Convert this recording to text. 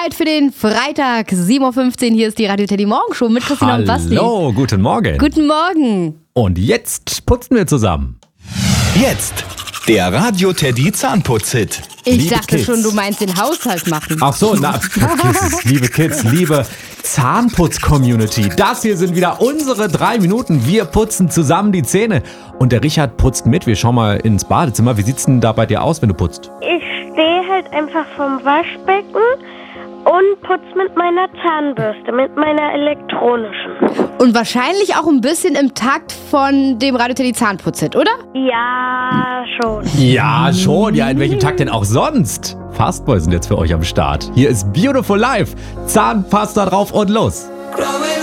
Zeit für den Freitag, 7.15 Uhr. Hier ist die Radio Teddy Morgenshow mit Christina und Basti. Hallo, guten Morgen. Guten Morgen. Und jetzt putzen wir zusammen. Jetzt der Radio Teddy Zahnputz-Hit. Ich Liebe dachte Kids. schon, du meinst den Haushalt machen. Ach so, liebe Kids, liebe Zahnputz-Community. Das hier sind wieder unsere 3 Minuten. Wir putzen zusammen die Zähne. Und der Richard putzt mit. Wir schauen mal ins Badezimmer. Wie sieht's denn da bei dir aus, wenn du putzt? Ich stehe halt einfach vom Waschbecken und putze mit meiner Zahnbürste, mit meiner elektronischen. Und wahrscheinlich auch ein bisschen im Takt von dem Radio Teddy Zahnputz-Hit, oder? Ja, schon. Ja, schon. Ja, in welchem Tag denn auch sonst? Fastboy sind jetzt für euch am Start. Hier ist Beautiful Life. Zahnpasta drauf und los.